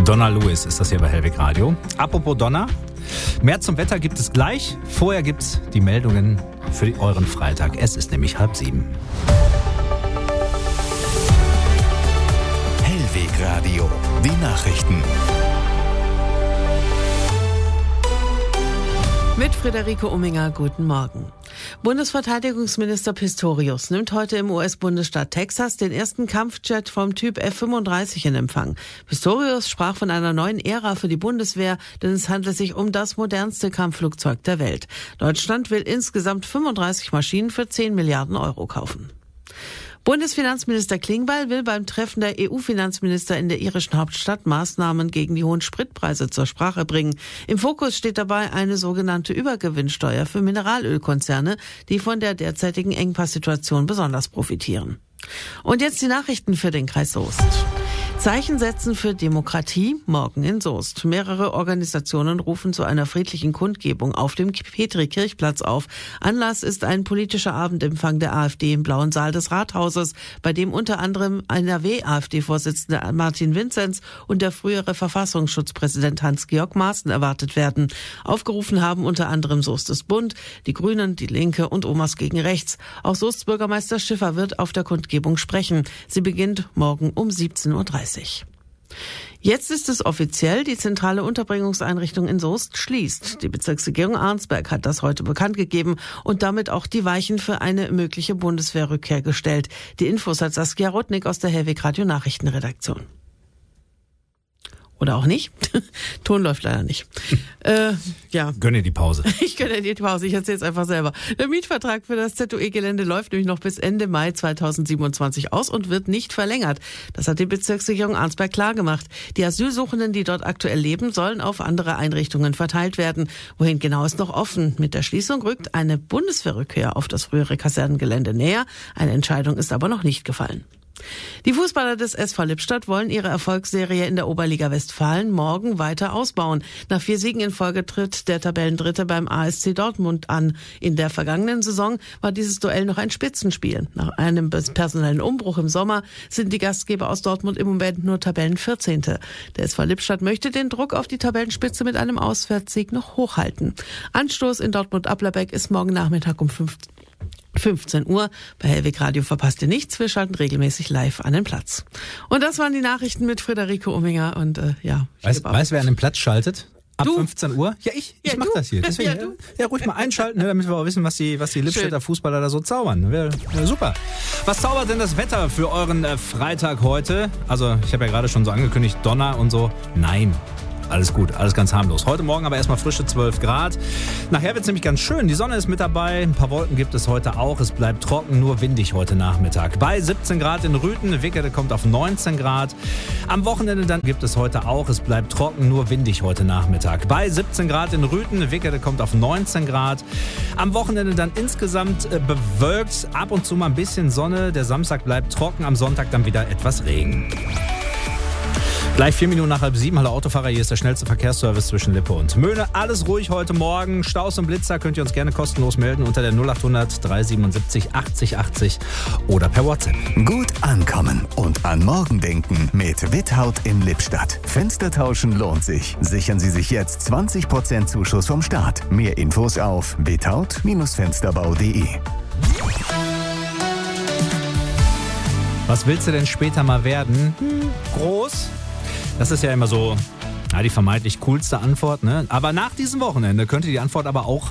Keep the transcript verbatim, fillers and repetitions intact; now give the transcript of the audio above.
Donna Lewis ist das hier bei Hellweg Radio. Apropos Donna, mehr zum Wetter gibt es gleich. Vorher gibt es die Meldungen für euren Freitag. Es ist nämlich halb sieben. Hellweg Radio, die Nachrichten. Mit Friederike Umminger, guten Morgen. Bundesverteidigungsminister Pistorius nimmt heute im U S-Bundesstaat Texas den ersten Kampfjet vom Typ F fünfunddreißig in Empfang. Pistorius sprach von einer neuen Ära für die Bundeswehr, denn es handelt sich um das modernste Kampfflugzeug der Welt. Deutschland will insgesamt fünfunddreißig Maschinen für zehn Milliarden Euro kaufen. Bundesfinanzminister Klingbeil will beim Treffen der E U-Finanzminister in der irischen Hauptstadt Maßnahmen gegen die hohen Spritpreise zur Sprache bringen. Im Fokus steht dabei eine sogenannte Übergewinnsteuer für Mineralölkonzerne, die von der derzeitigen Engpasssituation besonders profitieren. Und jetzt die Nachrichten für den Kreis Soest. Zeichen setzen für Demokratie, morgen in Soest. Mehrere Organisationen rufen zu einer friedlichen Kundgebung auf dem Petri-Kirchplatz auf. Anlass ist ein politischer Abendempfang der AfD im Blauen Saal des Rathauses, bei dem unter anderem N R W-AfD-Vorsitzende Martin Vinzenz und der frühere Verfassungsschutzpräsident Hans-Georg Maaßen erwartet werden. Aufgerufen haben unter anderem Soestes Bund, die Grünen, die Linke und Omas gegen Rechts. Auch Soests Bürgermeister Schiffer wird auf der Kundgebung sprechen. Sie beginnt morgen um siebzehn Uhr dreißig. Jetzt ist es offiziell, die zentrale Unterbringungseinrichtung in Soest schließt. Die Bezirksregierung Arnsberg hat das heute bekannt gegeben und damit auch die Weichen für eine mögliche Bundeswehrrückkehr gestellt. Die Infos hat Saskia Rotnick aus der Hellweg Radio Nachrichtenredaktion. Oder auch nicht. Ton läuft leider nicht. äh, ja. Gönne die Pause. Ich gönne dir die Pause, ich erzähle es einfach selber. Der Mietvertrag für das Z U E-Gelände läuft nämlich noch bis Ende Mai zweitausendsiebenundzwanzig aus und wird nicht verlängert. Das hat die Bezirksregierung Arnsberg klargemacht. Die Asylsuchenden, die dort aktuell leben, sollen auf andere Einrichtungen verteilt werden. Wohin genau ist noch offen. Mit der Schließung rückt eine Bundeswehrrückkehr auf das frühere Kasernengelände näher. Eine Entscheidung ist aber noch nicht gefallen. Die Fußballer des S V Lippstadt wollen ihre Erfolgsserie in der Oberliga Westfalen morgen weiter ausbauen. Nach vier Siegen in Folge tritt der Tabellendritte beim A S C Dortmund an. In der vergangenen Saison war dieses Duell noch ein Spitzenspiel. Nach einem personellen Umbruch im Sommer sind die Gastgeber aus Dortmund im Moment nur Tabellenvierzehnte. Der S V Lippstadt möchte den Druck auf die Tabellenspitze mit einem Auswärtssieg noch hochhalten. Anstoß in Dortmund-Applerbeck ist morgen Nachmittag um fünfzehn Uhr. Bei Hellweg Radio verpasst ihr nichts. Wir schalten regelmäßig live an den Platz. Und das waren die Nachrichten mit Friederike Umminger. Und äh, ja. Weißt, weißt wer an den Platz schaltet? Ab Du? fünfzehn Uhr? Ja, ich. Ich Ja, mach du. das hier. Deswegen, Ja, ja, du. ja, ruhig mal einschalten, ne, damit wir auch wissen, was die, was die Lippstädter Schön. Fußballer da so zaubern. Wäre wär super. Was zaubert denn das Wetter für euren äh, Freitag heute? Also, ich habe ja gerade schon so angekündigt, Donner und so. Nein. Alles gut, alles ganz harmlos. Heute Morgen aber erstmal frische zwölf Grad. Nachher wird es nämlich ganz schön. Die Sonne ist mit dabei. Ein paar Wolken gibt es heute auch. Es bleibt trocken, nur windig heute Nachmittag. Bei siebzehn Grad in Rüthen. Wickede kommt auf neunzehn Grad. Am Wochenende dann gibt es heute auch. Es bleibt trocken, nur windig heute Nachmittag. Bei siebzehn Grad in Rüthen. Wickede kommt auf neunzehn Grad. Am Wochenende dann insgesamt äh, bewölkt. Ab und zu mal ein bisschen Sonne. Der Samstag bleibt trocken. Am Sonntag dann wieder etwas Regen. Gleich vier Minuten nach halb sieben. Hallo Autofahrer, hier ist der schnellste Verkehrsservice zwischen Lippe und Möhne. Alles ruhig heute Morgen. Staus und Blitzer könnt ihr uns gerne kostenlos melden unter der null acht hundert dreihundertsiebenundsiebzig achtzig achtzig oder per WhatsApp. Gut ankommen und an morgen denken mit Withaut in Lippstadt. Fenster tauschen lohnt sich. Sichern Sie sich jetzt zwanzig Prozent Zuschuss vom Staat. Mehr Infos auf withaut Fensterbau punkt de. Was willst du denn später mal werden? Hm, groß? Das ist ja immer so ja, die vermeintlich coolste Antwort, ne? Aber nach diesem Wochenende könnte die Antwort aber auch